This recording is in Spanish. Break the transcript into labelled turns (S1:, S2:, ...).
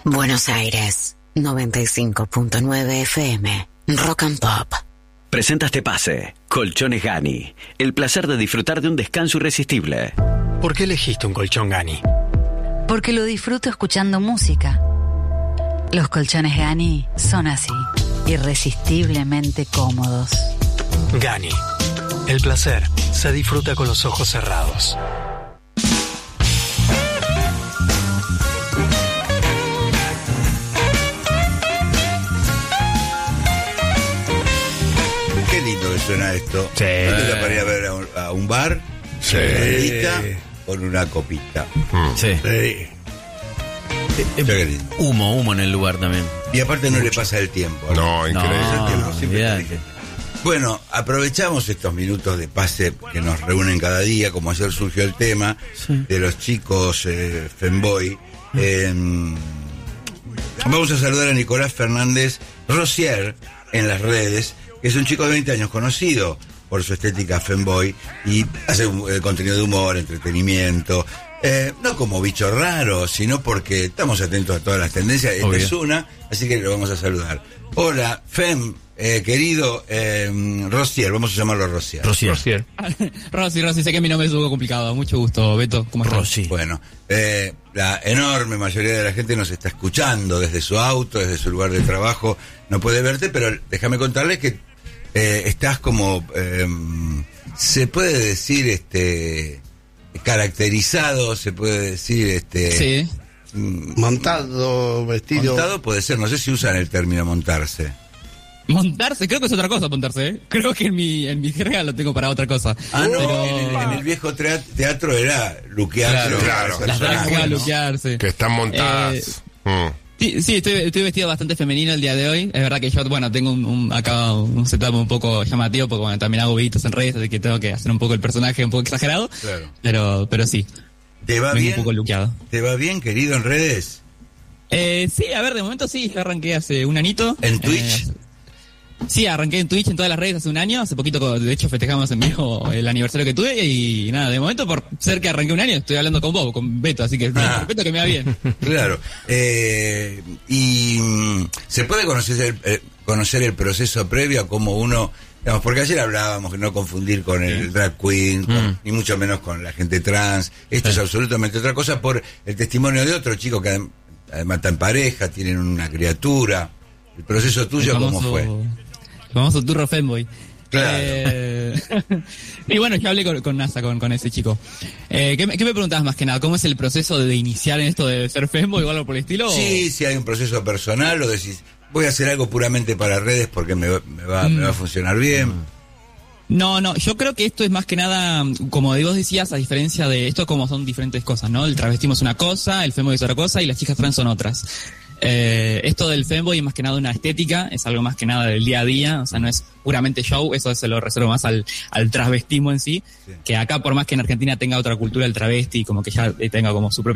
S1: Buenos Aires, 95.9 FM, Rock and Pop.
S2: Presenta este pase, Colchones Gani. El placer de disfrutar de un descanso irresistible.
S3: ¿Por qué elegiste un colchón Gani?
S4: Porque lo disfruto escuchando música. Los colchones Gani son así, irresistiblemente cómodos.
S3: Gani. El placer se disfruta con los ojos cerrados.
S5: Qué lindo que suena esto.
S6: Sí.
S5: Esto para ir a ver a un bar,
S6: Sí.
S5: con una copita.
S6: Sí.
S5: Sí. Qué lindo.
S6: Humo en el lugar también.
S5: Y aparte no le pasa el tiempo.
S7: No, increíble.
S5: El tiempo siempre
S6: olvidate.
S5: está vigente. Bueno, aprovechamos estos minutos de pase que nos reúnen cada día, como ayer surgió el tema de los chicos Femboy. Vamos a saludar a Nicolás Fernández Rosier en las redes, que es un chico de 20 años conocido por su estética Femboy y hace contenido de humor, entretenimiento. No como bicho raro, sino porque estamos atentos a todas las tendencias. Esta
S6: Obvio.
S5: es una, así que lo vamos a saludar. Hola, Fem, querido Rosier, vamos a llamarlo Rosier.
S6: Rosier.
S8: Rosy, sé que mi nombre es un poco complicado. Mucho gusto, Beto. ¿Cómo estás?
S6: Rosy.
S5: Bueno, la enorme mayoría de la gente nos está escuchando desde su auto, desde su lugar de trabajo. No puede verte, pero déjame contarles que estás como, se puede decir, caracterizado, se puede decir,
S8: Sí.
S9: Montado, vestido.
S5: montado puede ser, no sé si usan el término montarse.
S8: Montarse, creo que es otra cosa montarse, ¿eh? Creo que en mi jerga lo tengo para otra cosa.
S5: Ah, no,
S8: Pero-
S5: en el viejo teatro era luquearse.
S7: Claro.
S8: Las dragas
S5: Personajes,
S8: a
S5: ¿no?
S8: luquearse.
S7: Que están montadas.
S8: Sí, estoy vestido bastante femenino el día de hoy. Es verdad que yo, tengo acá un setup un poco llamativo, porque también hago videitos en redes, así que tengo que hacer un poco el personaje un poco exagerado.
S5: Claro.
S8: Pero sí,
S5: ¿Te va
S8: vengo
S5: bien?
S8: un poco luqueado.
S5: ¿Te va bien, querido, en redes?
S8: Sí, a ver, de momento sí, yo arranqué hace un anito.
S5: ¿En Twitch?
S8: Sí, arranqué en Twitch en todas las redes hace un año. Hace poquito, de hecho, festejamos en vivo el aniversario que tuve. Y nada, de momento, por ser que arranqué un año, estoy hablando con vos, con Beto. Así que respeto que me va bien.
S5: Claro. Y se puede conocer el proceso previo a cómo uno, digamos, porque ayer hablábamos de no confundir con el drag queen, ni mucho menos con la gente trans. Esto es absolutamente otra cosa por el testimonio de otro chico que además está en pareja, tienen una criatura. El proceso tuyo, ¿cómo fue?
S8: El famoso turro Femboy.
S5: Claro.
S8: Y bueno, yo hablé con NASA, con ese chico. ¿Qué me preguntabas más que nada? ¿Cómo es el proceso de iniciar en esto de ser Femboy o algo por el estilo?
S5: Sí, si hay un proceso personal o decís, voy a hacer algo puramente para redes porque me va a funcionar bien.
S8: No, yo creo que esto es más que nada, como vos decías, a diferencia de esto, como son diferentes cosas, ¿no? El travestismo es una cosa, el femboy es otra cosa y las chicas trans son otras. Esto del femboy es más que nada una estética, es algo más que nada del día a día, o sea, no es puramente show, eso se lo reservo más al travestismo en sí, que acá por más que en Argentina tenga otra cultura el travesti, como que ya tenga como su propia